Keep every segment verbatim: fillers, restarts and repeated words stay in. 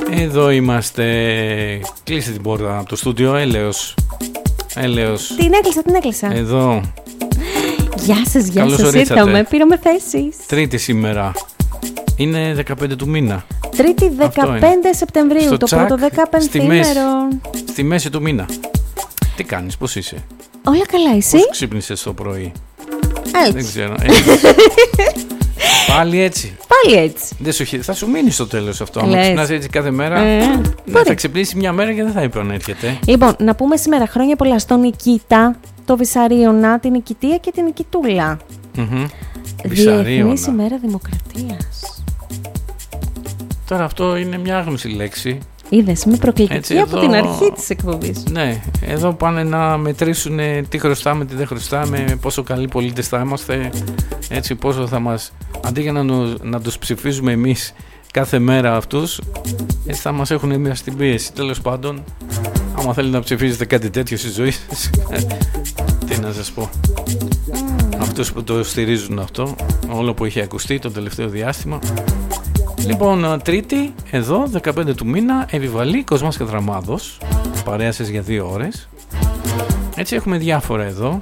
Εδώ είμαστε. Κλείστε την πόρτα από το στούντιο. Έλεος. Έλεος. Την έκλεισα, την έκλεισα. Εδώ. Γεια σας, γεια σας. Ήρθαμε, πήραμε θέσεις. Τρίτη σήμερα. Είναι δεκαπέντε του μήνα. Τρίτη δεκαπέντε Σεπτεμβρίου. Στο το τσακ, πρώτο δεκαπενθήμερο. Στη, στη μέση του μήνα. Τι κάνεις, πώς είσαι? Όλα καλά, εσύ? Πώς ξύπνησες το πρωί? Έτσι. Δεν ξέρω. Έτσι. Πάλι έτσι. Πάλι έτσι. Δεν σου, θα σου μείνει στο τέλος αυτό. Αν ξυπνάς έτσι κάθε μέρα, ε, ναι, θα ξυπνήσει μια μέρα και δεν θα επανέρχεται. Λοιπόν, να πούμε σήμερα χρόνια πολλά στον Νικήτα, το Βυσαρίωνα, την Νικητία και την Νικητούλα. Mm-hmm. Διεθνής ημέρα Δημοκρατίας. Τώρα αυτό είναι μια άγνωστη λέξη. Είδες, είμαι προκλητική έτσι, από εδώ, την αρχή της εκπομπής. Ναι, εδώ πάνε να μετρήσουν τι χρωστάμε, τι δεν χρωστάμε, πόσο καλοί πολίτες θα είμαστε, έτσι πόσο θα μας, αντί για να, να τους ψηφίζουμε εμείς κάθε μέρα αυτούς, έτσι θα μας έχουν εμείς στην πίεση. Τέλος πάντων, άμα θέλετε να ψηφίζετε κάτι τέτοιο στη ζωή σας, τι να σας πω. Mm. Αυτούς που το στηρίζουν αυτό, όλο που είχε ακουστεί το τελευταίο διάστημα. Λοιπόν, Τρίτη, εδώ, δεκαπέντε του μήνα, Επιβαλή Κοσμάς Κατραμάδος, παρέα σας για δύο ώρες. Έτσι έχουμε διάφορα εδώ.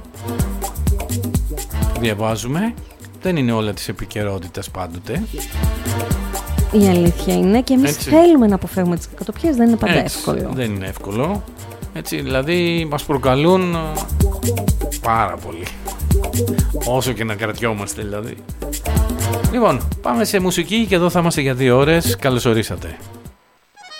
Διαβάζουμε. Δεν είναι όλα της επικαιρότητας πάντοτε. Η αλήθεια είναι και εμείς έτσι θέλουμε να αποφεύγουμε τις κακοτοπιές, δεν είναι πάντα έτσι, εύκολο. Δεν είναι εύκολο. Έτσι, δηλαδή μας προκαλούν πάρα πολύ. Όσο και να κρατιόμαστε δηλαδή. Λοιπόν, πάμε σε μουσική και εδώ θα είμαστε για δύο ώρες. Καλώς ορίσατε.